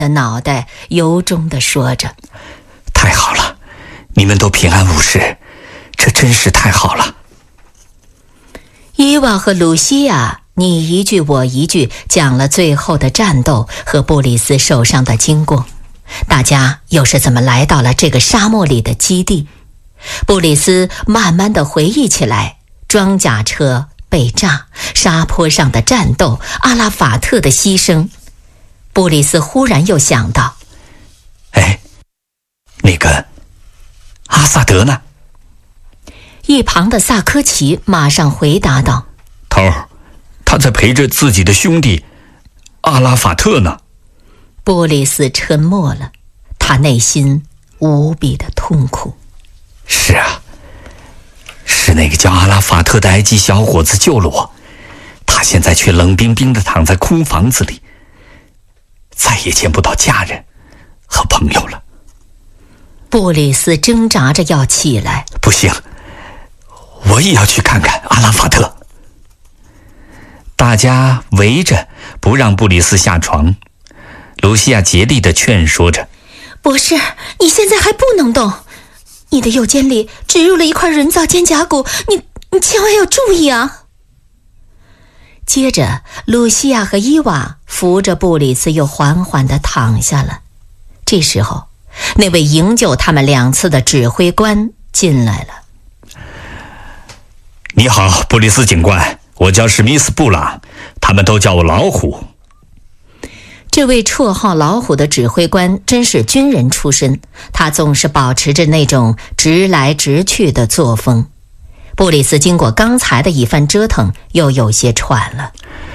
的脑袋由衷地说着： 太好了，你们都平安无事，这真是太好了。 伊娃和鲁西亚你一句我一句讲了最后的战斗和布里斯受伤的经过，大家又是怎么来到了这个沙漠里的基地。布里斯慢慢地回忆起来，装甲车被炸，沙坡上的战斗，阿拉法特的牺牲。布里斯忽然又想到， 那个阿萨德呢？ 一旁的萨科齐马上回答道： 头儿，他在陪着自己的兄弟阿拉法特呢。 布里斯沉默了，他内心无比的痛苦。 是啊，是那个叫阿拉法特的埃及小伙子救了我，他现在却冷冰冰地躺在空房子里，再也见不到家人和朋友了。 布里斯挣扎着要起来， 不行，我也要去看看阿拉法特。大家围着不让布里斯下床，卢西亚竭力地劝说着： 博士，你现在还不能动，你的右肩里植入了一块人造肩胛骨，你千万要注意啊。接着露西亚和伊娃扶着布里斯又缓缓地躺下了。这时候那位营救他们2次的指挥官进来了。 你好，布里斯警官，我叫史密斯布朗，他们都叫我老虎。 这位绰号老虎的指挥官真是军人出身，他总是保持着那种直来直去的作风。布里斯经过刚才的一番折腾，又有些喘了。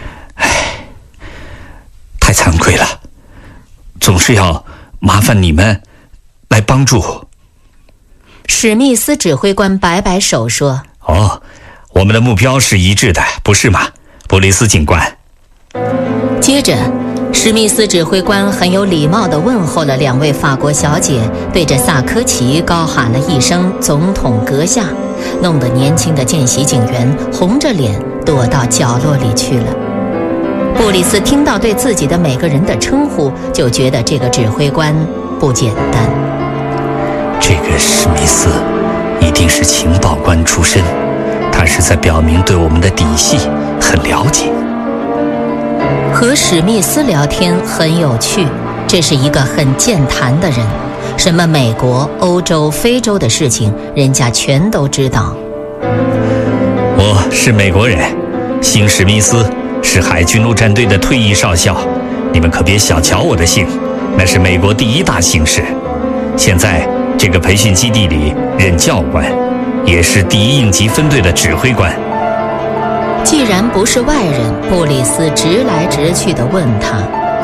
太惭愧了，总是要麻烦你们来帮助我。 史密斯指挥官摆摆手说： 我们的目标是一致的，不是吗，布里斯警官？ 接着史密斯指挥官很有礼貌地问候了2位法国小姐，对着萨科齐高喊了一声总统阁下，弄得年轻的见习警员红着脸躲到角落里去了。布里斯听到对自己的每个人的称呼，就觉得这个指挥官不简单。 这个史密斯一定是情报官出身，他是在表明对我们的底细很了解。 和史密斯聊天很有趣，这是一个很健谈的人，什么美国、欧洲、非洲的事情人家全都知道。 我是美国人，姓史密斯，是海军陆战队的退役少校，你们可别小瞧我的姓，那是美国第1大姓氏。现在这个培训基地里任教官，也是第1应急分队的指挥官。 既然不是外人，布里斯直来直去地问他：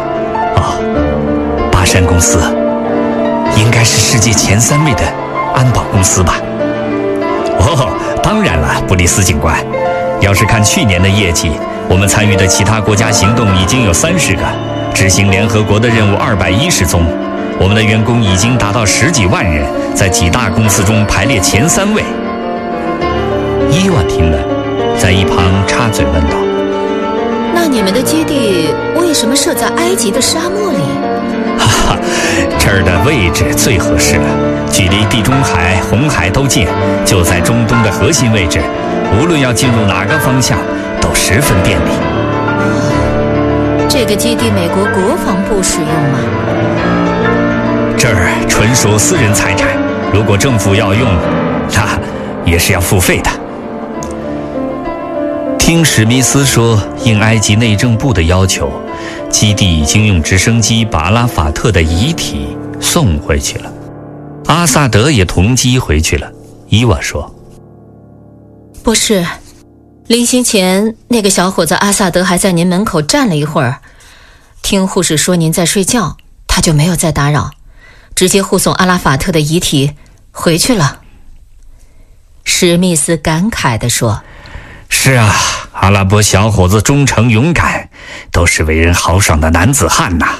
巴山公司应该是世界前3位的安保公司吧？当然了，布里斯警官，要是看去年的业绩，我们参与的其他国家行动已经有30个，执行联合国的任务210宗，我们的员工已经达到10几万人，在几大公司中排列前3位。伊娃听了，在一旁插嘴问道： 那你们的基地为什么设在埃及的沙漠里？ 这儿的位置最合适了，距离地中海、红海都近，就在中东的核心位置，无论要进入哪个方向都十分便利。 这个基地美国国防部使用吗？ 这儿纯属私人财产，如果政府要用，那也是要付费的。听史密斯说，应埃及内政部的要求，基地已经用直升机把阿拉法特的遗体送回去了，阿萨德也同机回去了。伊娃说： 不是，临行前那个小伙子阿萨德还在您门口站了一会儿，听护士说您在睡觉，他就没有再打扰，直接护送阿拉法特的遗体回去了。史密斯感慨地说： 是啊，阿拉伯小伙子忠诚勇敢，都是为人豪爽的男子汉呐。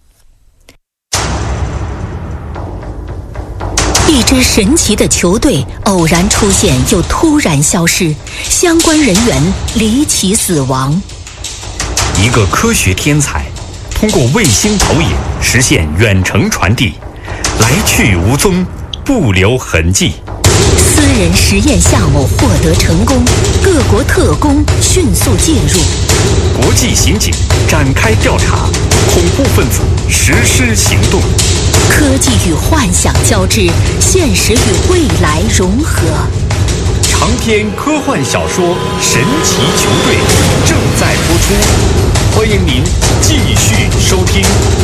一支神奇的球队偶然出现又突然消失，相关人员离奇死亡。 一个科学天才通过卫星投影实现远程传递，来去无踪，不留痕迹。 私人实验项目获得成功，各国特工迅速介入， 国际刑警展开调查，恐怖分子实施行动。 科技与幻想交织，现实与未来融合。 长篇科幻小说《神奇球队》正在播出，欢迎您继续收听。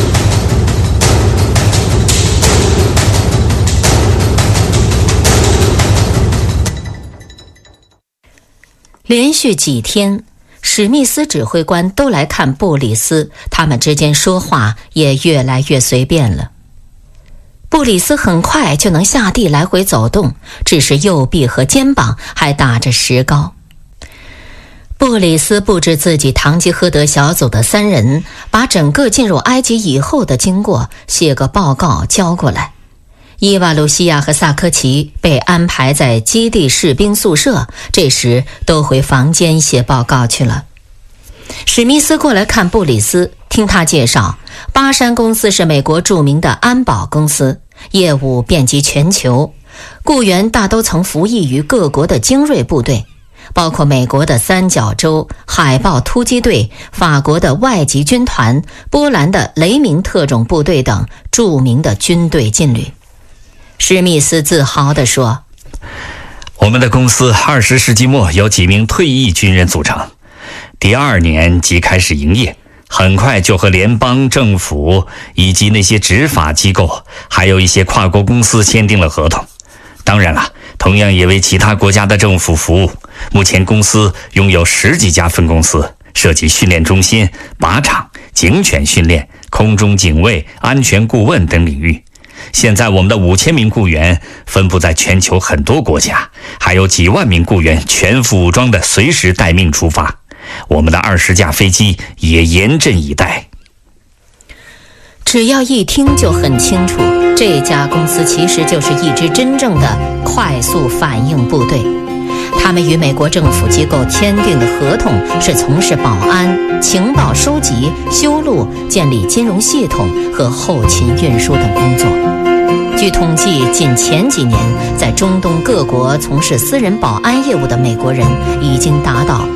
连续几天，史密斯指挥官都来看布里斯，他们之间说话也越来越随便了。布里斯很快就能下地来回走动，只是右臂和肩膀还打着石膏。布里斯布置自己堂吉诃德小组的3人，把整个进入埃及以后的经过写个报告交过来。伊瓦鲁西亚和萨科齐被安排在基地士兵宿舍，这时都回房间写报告去了。史密斯过来看布里斯，听他介绍，巴山公司是美国著名的安保公司，业务遍及全球，雇员大都曾服役于各国的精锐部队，包括美国的三角洲海豹突击队、法国的外籍军团、波兰的雷明特种部队等著名的军队劲旅。史密斯自豪地说， 我们的公司20世纪末由几名退役军人组成，第2年即开始营业，很快就和联邦政府以及那些执法机构还有一些跨国公司签订了合同。当然了，同样也为其他国家的政府服务。目前公司拥有10几家分公司，涉及训练中心、靶场、警犬训练、空中警卫、安全顾问等领域。现在我们的5000名雇员分布在全球很多国家，还有几万名雇员全副武装的随时待命出发。我们的20架飞机也严阵以待。 只要一听就很清楚，这家公司其实就是一支真正的快速反应部队。他们与美国政府机构签订的合同是从事保安、情报收集、修路、建立金融系统和后勤运输等工作。据统计，仅前几年在中东各国从事私人保安业务的美国人已经达到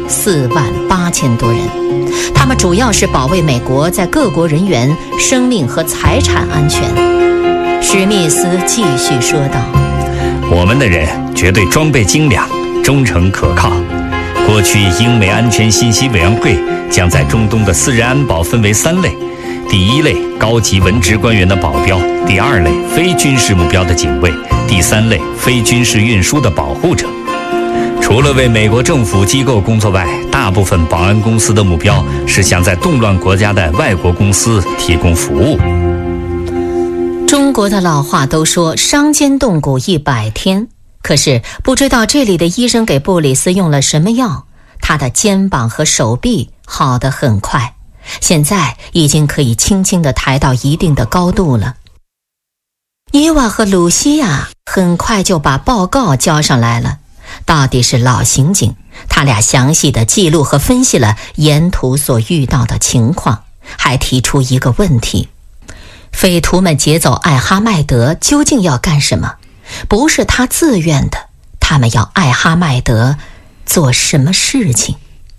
48000多人。他们主要是保卫美国在各国人员生命和财产安全。史密斯继续说道， 我们的人绝对装备精良，忠诚可靠。过去英美安全信息委员会将在中东的私人安保分为3类，第1类高级文职官员的保镖，第2类非军事目标的警卫，第3类非军事运输的保护者。除了为美国政府机构工作外，大部分保安公司的目标是向在动乱国家的外国公司提供服务。 中国的老话都说伤筋动骨100天，可是不知道这里的医生给布里斯用了什么药，他的肩膀和手臂好得很快，现在已经可以轻轻地抬到一定的高度了。伊娃和鲁西亚很快就把报告交上来了，到底是老刑警，他俩详细地记录和分析了沿途所遇到的情况，还提出一个问题：匪徒们劫走艾哈迈德究竟要干什么？不是他自愿的，他们要艾哈迈德做什么事情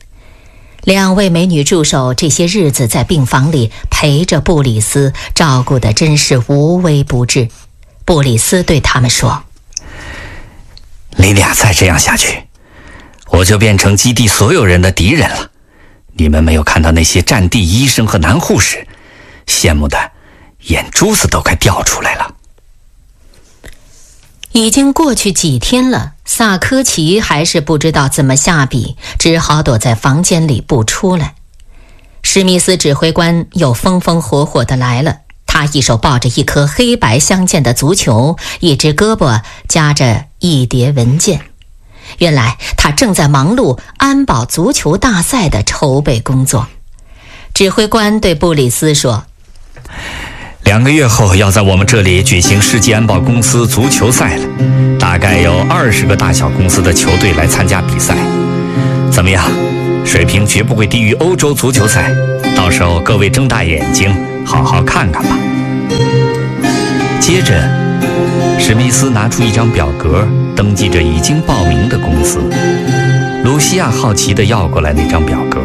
？2位美女助手这些日子在病房里陪着布里斯，照顾得真是无微不至。布里斯对他们说， 你俩再这样下去，我就变成基地所有人的敌人了。你们没有看到那些战地医生和男护士，羡慕的眼珠子都快掉出来了。 已经过去几天了，萨科齐还是不知道怎么下笔，只好躲在房间里不出来。史密斯指挥官又风风火火地来了，他一手抱着一颗黑白相间的足球，一只胳膊夹着一叠文件。原来他正在忙碌安保足球大赛的筹备工作。指挥官对布里斯说 ，2个月后要在我们这里举行世界安保公司足球赛了，大概有20个大小公司的球队来参加比赛。怎么样？水平绝不会低于欧洲足球赛。 到时候各位睁大眼睛，好好看看吧。接着，史密斯拿出一张表格，登记着已经报名的公司。露西亚好奇地要过来那张表格。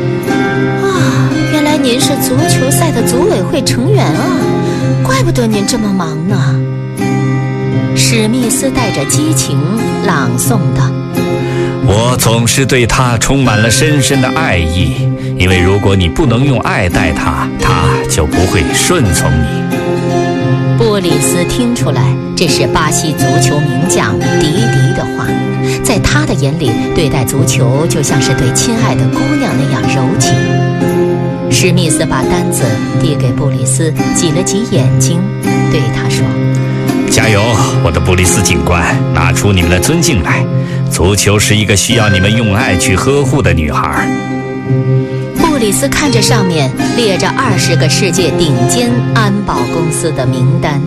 原来您是足球赛的组委会成员啊，怪不得您这么忙呢。史密斯带着激情朗诵道： 我总是对他充满了深深的爱意，因为如果你不能用爱待他，他就不会顺从你。 布里斯听出来，这是巴西足球名将迪迪的话。在他的眼里，对待足球就像是对亲爱的姑娘那样柔情。史密斯把单子递给布里斯，挤了挤眼睛，对他说： 加油，我的布里斯警官，拿出你们的尊敬来。足球是一个需要你们用爱去呵护的女孩。 布里斯看着上面列着20个世界顶尖安保公司的名单。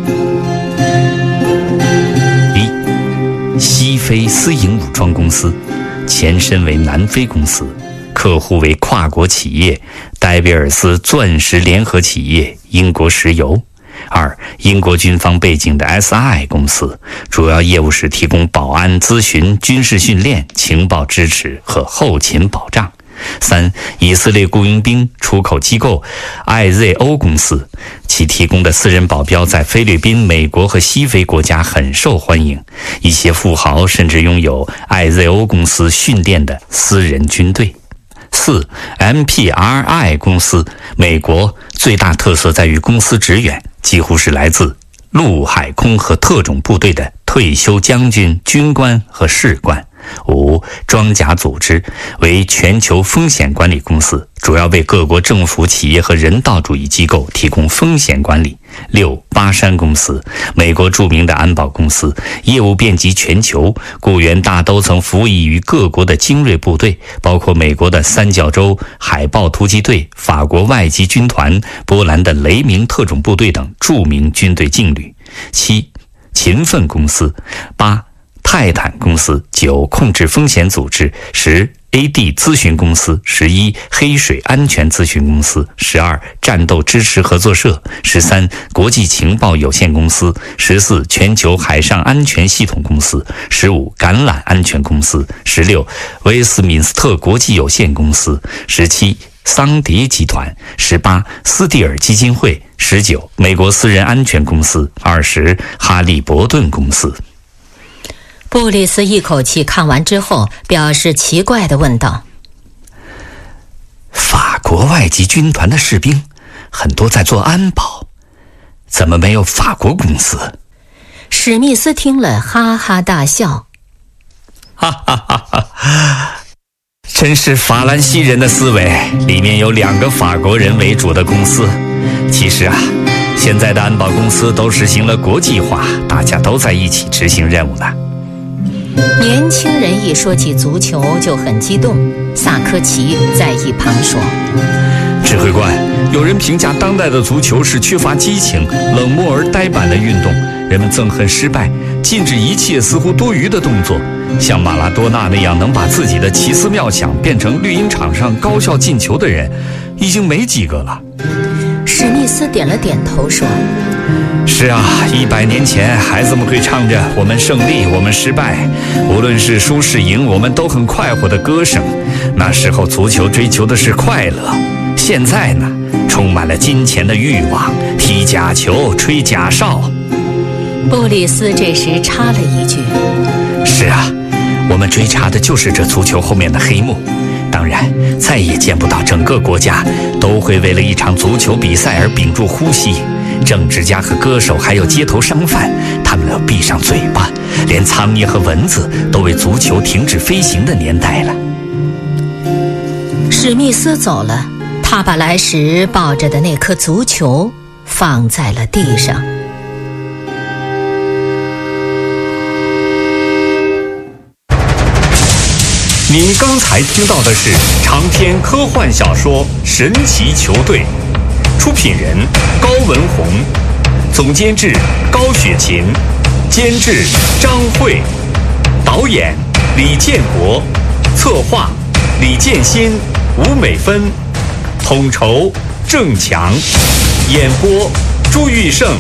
1. 西非私营武装公司，前身为南非公司，客户为跨国企业戴维尔斯钻石联合企业、英国石油。2. 英国军方背景的 SRI 公司，主要业务是提供保安咨询、军事训练、情报支持和后勤保障。3. 以色列雇佣兵出口机构 IZO 公司，其提供的私人保镖在菲律宾、美国和西非国家很受欢迎，一些富豪甚至拥有 IZO 公司训练的私人军队。4. MPRI 公司，美国最大特色在于公司职员几乎是来自陆海空和特种部队的退休将军、军官和士官。5. 装甲组织，为全球风险管理公司，主要为各国政府、企业和人道主义机构提供风险管理。6. 巴山公司，美国著名的安保公司，业务遍及全球，雇员大都曾服役于各国的精锐部队，包括美国的三角洲海豹突击队、法国外籍军团、波兰的雷明特种部队等著名军队劲旅。7. 勤奋公司。8. 泰坦公司。9. 控制风险组织。10. AD 咨询公司。11. 黑水安全咨询公司。12. 战斗支持合作社。13. 国际情报有限公司。14. 全球海上安全系统公司。15. 橄榄安全公司。16. 威斯敏斯特国际有限公司。17. 桑迪集团。18. 斯蒂尔基金会。19. 美国私人安全公司。20. 哈利伯顿公司。 布里斯一口气看完之后，表示奇怪地问道： 法国外籍军团的士兵很多在做安保，怎么没有法国公司？ 史密斯听了哈哈大笑， 哈哈哈哈！真是法兰西人的思维，里面有2个法国人为主的公司。其实啊，现在的安保公司都实行了国际化，大家都在一起执行任务呢。 年轻人一说起足球就很激动，萨科齐在一旁说： 指挥官，有人评价当代的足球是缺乏激情、冷漠而呆板的运动，人们憎恨失败，禁止一切似乎多余的动作。像马拉多纳那样能把自己的奇思妙想变成绿茵场上高效进球的人，已经没几个了。 史密斯点了点头说： 是啊，100年前孩子们会唱着我们胜利，我们失败，无论是输是赢，我们都很快活的歌声。那时候足球追求的是快乐，现在呢，充满了金钱的欲望，踢假球，吹假哨。 布里斯这时插了一句： 是啊，我们追查的就是这足球后面的黑幕。当然，再也见不到整个国家都会为了一场足球比赛而屏住呼吸。政治家和歌手还有街头商贩，他们要闭上嘴巴，连苍蝇和蚊子都为足球停止飞行的年代了。 史密斯走了，他把来时抱着的那颗足球放在了地上。 您刚才听到的是长篇科幻小说《神奇球队》，出品人高文宏，总监制高雪琴，监制张慧，导演李建国，策划李建新、吴美芬， 统筹郑强，演播朱玉胜。